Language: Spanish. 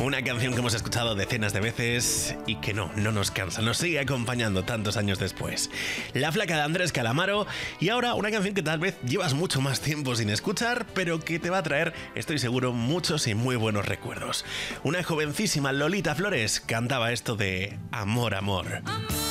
Una canción que hemos escuchado decenas de veces y que no nos cansa, nos sigue acompañando tantos años después. La Flaca de Andrés Calamaro, y ahora una canción que tal vez llevas mucho más tiempo sin escuchar, pero que te va a traer, estoy seguro, muchos y muy buenos recuerdos. Una jovencísima Lolita Flores cantaba esto de Amor, amor.